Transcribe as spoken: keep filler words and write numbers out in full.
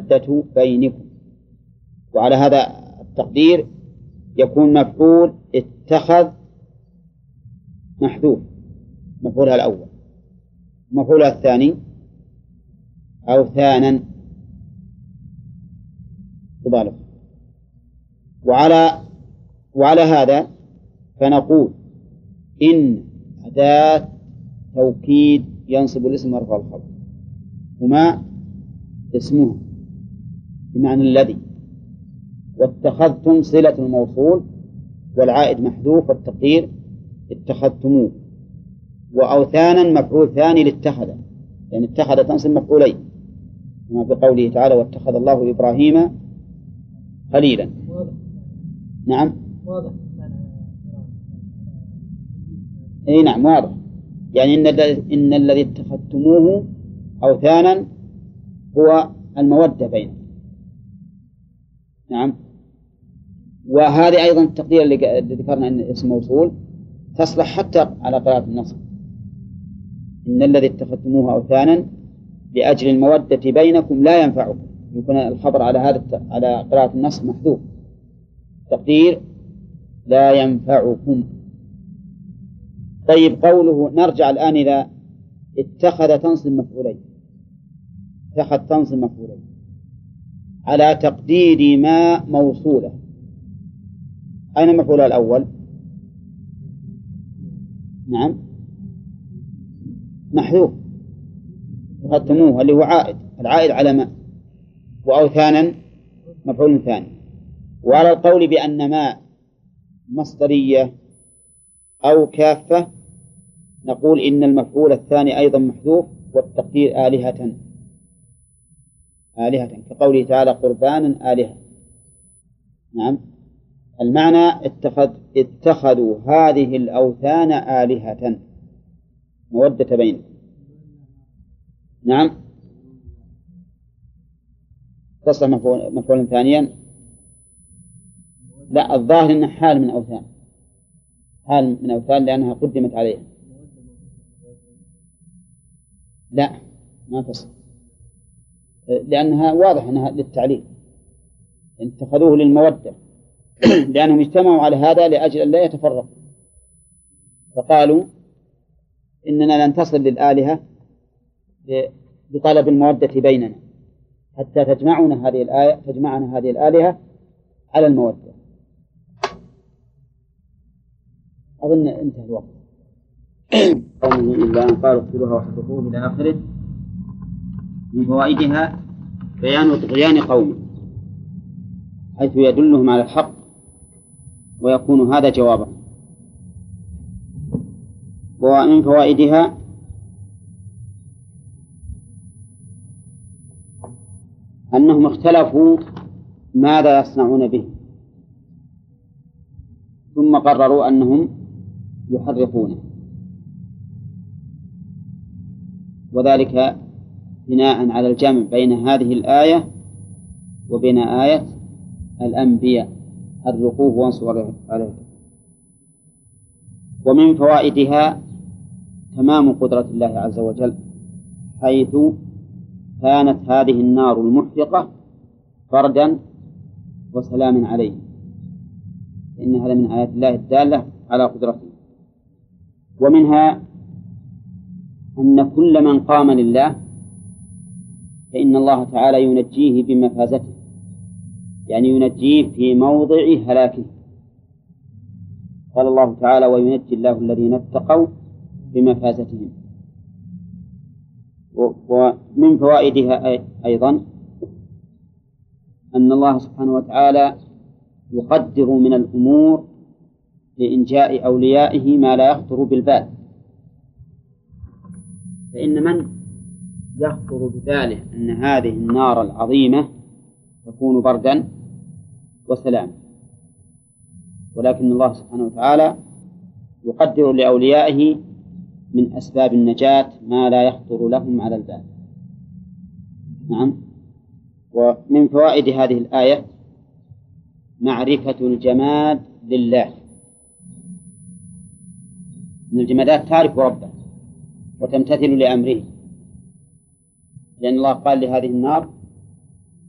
المودة بينكم. وعلى هذا التقدير يكون مفعول اتخذ محذوف مفعولها الأول، مفعولها الثاني أوثانا تبالغ. وعلى وعلى هذا فنقول إن أداة توكيد ينصب الاسم ويرفع الخبر، وما اسمه بمعنى الذي، واتخذتم صلة الموصول والعائد محذوف والتقدير اتخذتموه. وأوثانا مفعول ثاني لاتخذ، يعني اتخذ تنصب مفعولين كما في قوله تعالى واتخذ الله إبراهيم خليلا. نعم واضح. اي نعم واضح، يعني إن, إن الذي اتخذتموه أوثانا هو المودة بينهم. نعم. وهذه أيضا التقدير اللي ذكرنا أن اسم موصول تصلح حتى على قراءة النصب، إن الذي اتخذتموه أوثانا لأجل المودة بينكم لا ينفعكم، يكون الخبر على هذا على قراءة النصب محذوف، تقدير لا ينفعكم. طيب قوله نرجع الآن إلى اتخذ تنصب مفعولين، اتخذ تنصب مفعولين على تقدير ما موصولة، أين مفعولها الأول؟ نعم محذوف اتخذتموه اللي هو عائد، العائد على ما، وأوثانا مفعول ثاني. وعلى القول بأن ما مصدرية أو كافة نقول إن المفعول الثاني أيضا محذوف والتقدير آلهة، آلهة كقوله تعالى قربانا آلهة. نعم. المعنى اتخذ اتخذوا هذه الأوثان آلهة مودة بينهم. نعم تصل مفعول, مفعول ثانيا. لا الظاهر إنه حال من أوثان، حال من أوثان لأنها قدمت عليها. لا ما تصل، لأنها واضح أنها للتعليل، اتخذوه للمودة لأنهم اجتمعوا على هذا لأجل أن لا يتفرقوا، فقالوا إننا لن تصل للآلهة بطلب المودة بيننا حتى تجمعنا هذه الآية تجمعنا هذه الآلهة على المودة. أظن انتهى الوقت. قوله إلا أن قالوا اقتلوها وحرقوه إلى آخره. من فوائدها بيان طغيان قومه حيث يدلهم على الحق ويكون هذا جوابا. ومن فوائدها أنهم اختلفوا ماذا يصنعون به، ثم قرروا أنهم يحرقونه، وذلك بناء على الجمع بين هذه الآية وبين آية الأنبياء حرقوه وانصروا عليه. ومن فوائدها تمام قدرة الله عز وجل، حيث كانت هذه النار المحرقة بردا وسلام عليه، إن هذا من آيات الله الدالة على قدرته. ومنها أن كل من قام لله فإن الله تعالى ينجيه بمفازته، يعني ينجيه في موضع هلاكه. قال الله تعالى وينجي الله الذين اتقوا بمفازتهم. ومن فوائدها أيضا أن الله سبحانه وتعالى يقدر من الأمور لإنجاء أوليائه ما لا يخطر بالبال، فإن من يخطر بباله أن هذه النار العظيمة تكون بردا وسلام، ولكن الله سبحانه وتعالى يقدر لأوليائه من أسباب النجاة ما لا يخطر لهم على البال. نعم. ومن فوائد هذه الآية معرفة الجماد لله، من الجمادات تعرف ربه وتمتثل لأمره، لأن الله قال لهذه النار